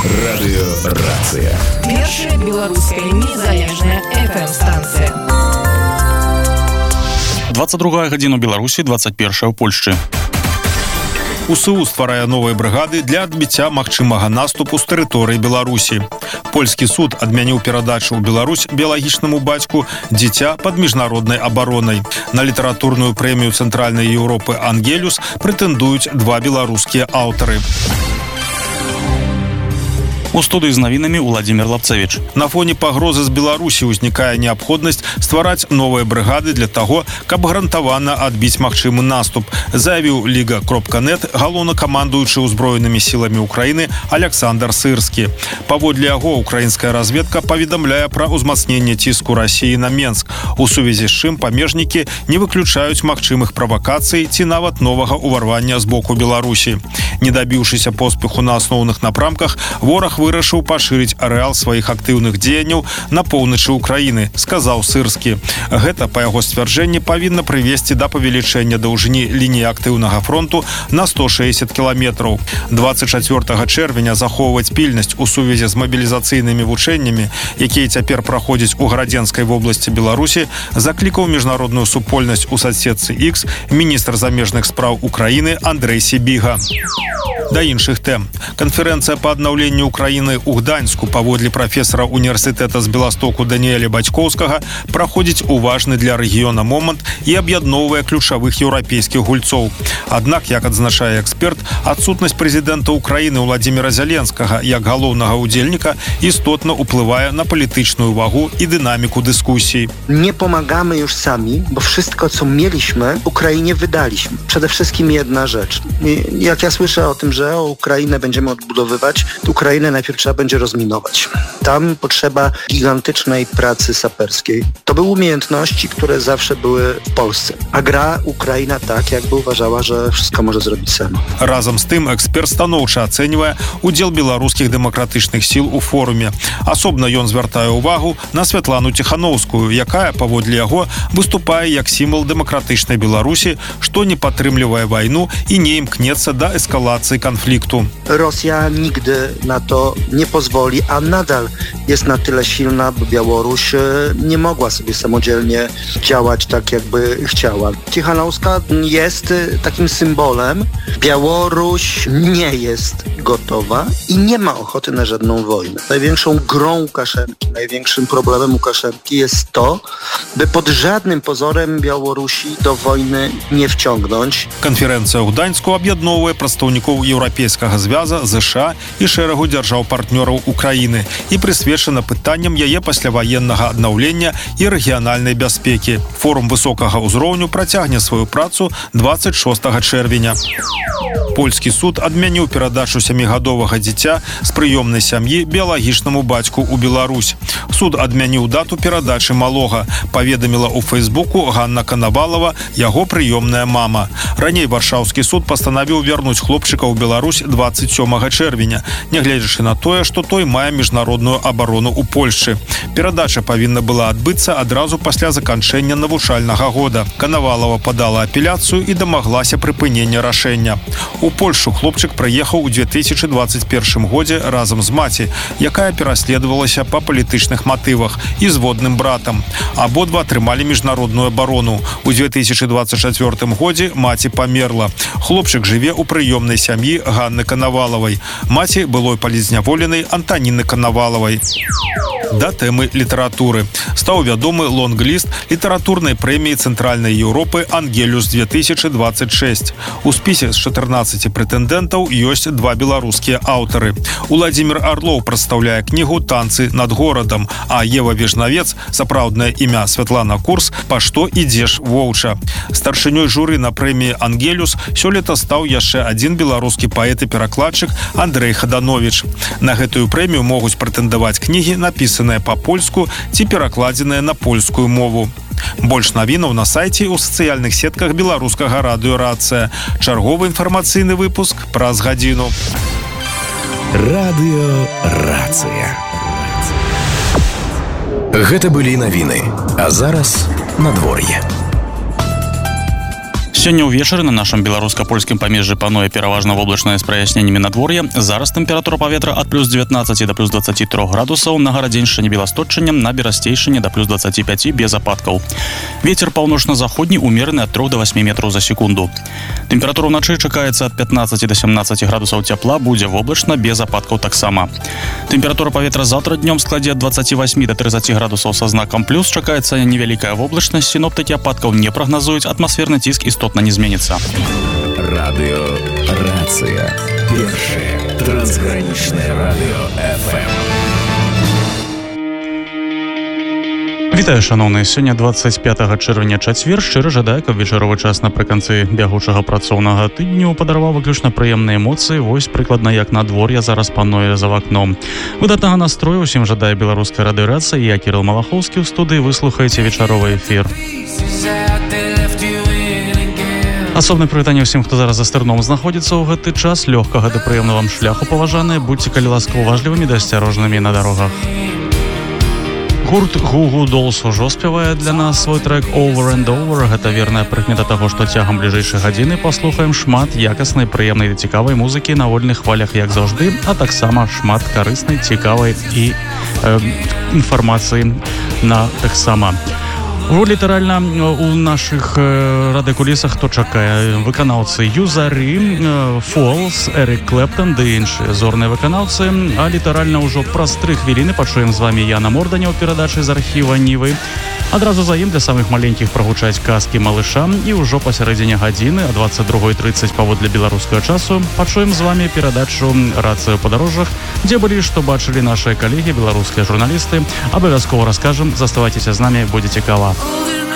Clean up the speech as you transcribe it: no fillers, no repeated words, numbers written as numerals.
Радыёрацыя. Першая беларуская незалежная FM-станцыя. 22 гадзіна ў Беларусі, 21 ў Польшчы. УСУ стварае новыя брыгады для адбіцця магчымага наступу з тэрыторыі Беларусі. Польскі суд адмяніў перадачу ў Беларусь біялагічнаму бацьку дзіця пад міжнароднай абаронай. На літаратурную прэмію Цэнтральнай Еўропы «Ангелюс» прэтэндуюць два беларускія аўтары. У студыі з навінамі Владимир Лапцевич. На фоне пагрозы з Беларусі ўзнікае неабходнасць ствараць новыя брыгады для таго, каб гарантавана адбіць магчымы наступ, заявіў Ліга.нет галоўнакамандуючы ўзброенымі сіламі Украіны Александр Сырскі. Паводле яго, украінская разведка паведамляе пра ўзмацненне ціску Расіі на Менск, у сувязі з чым памежнікі не выключаюць магчымых правакацый ці нават новага ўварвання з боку Беларусі. Не дабіўшыся поспеху на асноўных напрамках, вораг вырашыў пашырыць арэал сваіх актыўных дзеянняў на поўначы Украіны, сказаў Сырскі. Гэта, па яго сцвярджэнні, павінна прывесці да павелічэння даўжыні лініі актыўнага фронту на 160 кіламетраў. 24 чэрвеня захоўваць пільнасць у сувязі з мабілізацыйнымі вучэннямі, якія цяпер праходзяць у Градзенскай вобласці Беларусі, заклікаў міжнародную супольнасць у садсетцы X міністр замежных спраў Украіны Андрэй Сібіга. Да іншых тэм. Канферэнцыя па аднаўленню Украіны ў Гданьску паводле прафесара універсітэта з Беластоку Даніэля Бацькоўскага праходзіць у важны для рэгіёна момант і аб'ядноўвае ключавых еўрапейскіх гульцоў. Аднак, як адзначае эксперт, адсутнасць прэзідэнта Украіны Владзіміра Зяленскага як галоўнага ўдзельніка істотна ўплывае на палітычную вагу і дynamiku dyskusji. Nie pomagamy już sami, bo wszystko, co mieliśmy, Ukrainie wydaliśmy. Przede wszystkim jedna rzecz. Jak ja słyszę o tym, że Ukrainę będziemy odbudowywać, to Ukrainę najpierw trzeba będzie rozminować. Tam potrzeba gigantycznej pracy saperskiej. To były umiejętności, które zawsze były w Polsce. A gra Ukraina tak, jakby uważała, że wszystko może zrobić sama. Разам з тым, эксперт станоўча ацэньвае удзел беларускіх дэмакратычных сіл у форуме. Асобна ён звяртае ўвагу на Святлану Ціхановскую, якая, паводле яго, выступае як сімвал дэмакратычнай Беларусі, што не падтрымлівае вайну і не імкнецца да эскалацыі konfliktu. Rosja nigdy na to nie pozwoli, a nadal jest na tyle silna, by Białoruś nie mogła sobie samodzielnie działać tak, jakby chciała. Tichanowska jest takim symbolem. Białoruś nie jest gotowa i nie ma ochoty na żadną wojnę. Największą grą Łukaszenki, największym problemem Łukaszenki jest to, by pod żadnym pozorem Białorusi do wojny nie wciągnąć. Конференцыя ў Гданьску аб'ядноўвае прадстаўнікоў Еўрапейскага звяза, ЗША і шэрагу дзяржаў-партнёраў Украіны і прысвечана пытанням яе пасляваеннага аднаўлення і рэгіянальнай бяспекі. Форум высокага ўзроўню працягне сваю працу 26 чэрвеня. Польскі суд адмяніў перадачу 7гадовага дзіця з прыёмнай сям'і біялагічнаму бацьку ў Беларусь. Суд адмяніў дату перадачы малога, паведаміла ў Фейсбуку Ганна Канавалова, яго прыёмная мама. Раней варшаўскі суд пастанавіў вярнуць хлопчыка ў Беларусь 27 чэрвеня, нягледзячы на тое, што той мае міжнародную абарону ў Польшчы. Перадача павінна была адбыцца адразу пасля заканчэння навучальнага года. Канавалова падала апеляцыю і дамаглася прыпынення рашэння. У Польшу хлопчык прыехаў у 2021 годзе разам з маці, якая пераследавалася па палітычных матывах і зводным братам. Абодва атрымалі міжнародную абарону. У 2024 годзе маці памерла. Хлопчык жыве ў прыёмнай сям'і Ганны Канавалавай. Маці былой палізняволенай Антаніны Канавалавай. Да тэмы літаратуры. Стаў вядомы лонг-ліст літаратурнай прэміі Цэнтральнай Еўропы «Ангелюс-2026». У спісе з 14 прэтэндэнтаў ёсць два беларускія аўтары. Уладзімір Арлоў прадстаўляе кнігу «Танцы над горадам», а Ева Вежнавец, сапраўднае імя Святлана Курс, «Па што ідзеш, воўча». Старшынёй журы на прэміі «Ангелюс» сёлета стаў яшчэ адзін беларускі паэт і перакладчык Андрэй Хадановіч. На гэтую прэмію могуць прэтэндаваць кнігі, напісаныя па-польску ці перакладзеныя на польскую мову. Больш навінаў на сайце і ў сацыяльных сетках беларускага радыёрацыя. Чарговы інфармацыйны выпуск праз гадзіну. Радыёрацыя. Гэта былі навіны. А зараз надвор'е. Сёння ўвечары на нашым беларуска-польскім памежжы пануе пераважна воблачнае з праясненнямі надвор'я. Зараз тэмпература паветра ад плюс 19 до плюс 23 градусаў, на Гарадзеншчыне, Беласточчыне, на Берасцейшчыне до плюс 25 без ападкаў. Вецер паўночна-заходні умераны ад 3 до 8 метраў за секунду. Тэмпература ўначы чакаецца ад 15 до 17 градусаў цяпла, будзе воблачна без ападкаў таксама. Тэмпература паветра заўтра днём складзе ад 28 до 30 градусаў са знакам плюс, чакаецца невялікая воблачнасць, сіноптыкі ападкаў не прагназуюць, атмасферны ціск істотна не зменіцца. Радыё Рацыя. Першае трансгранічнае радыё FM. Вітаю, шаноўныя. Сёння 25 чэрвеня чацвер. Шчыра жадаю, каб вечаровы час напрыканцы бягучага працоўнага тыдню падарваў выключна прыемныя эмоцыі. Вось прыкладна як надвор'е зараз пануе за вакном. Выдатнага настрою усім жадае беларуская радыёрацыя. Я Кірыл Малахоўскі ў студыі. Вы слухаеце вечаровы эфір. Асобнае прывітанне ўсім, хто зараз за стырном знаходзіцца ў гэты час. Лёгкага ды прыемнага вам шляху, паважаныя. Будьце, калі ласка, уважлівымі ды асцярожнымі на дарогах. Гурт Goo Goo Dolls ужо спявае для нас свой трек Over and Over. Гэта верная прыкмета таго, што цягам бліжэйшай гадзіны паслухаем шмат якаснай, прыемнай і цікавай музыкі на вольных хвалях, як заўжды, а таксама шмат карыснай, цікавай і інфармацыі на таксама. Літаральна у нашых радыкулісах хто чакае? Выканаўцы Юзары, Фолс, Эрик Клэптон ды іншыя зорныя выканаўцы. А літаральна ўжо праз 3 хвіліны пачуем з вамі Яна Морданя ў перадачы з архіва Нівы. Адразу за ім для самых маленькіх прагучаць казкі малыша. І ўжо пасярэдзіне гадзіны, а 22:30 паводле беларускага часу, пачуем з вамі перадачу «Рацыя ў падарожжах», дзе былі, што бачылі нашыя калегі, беларускія журналісты. Абавязкова раскажам, заставайцеся з намі, будзе цікава.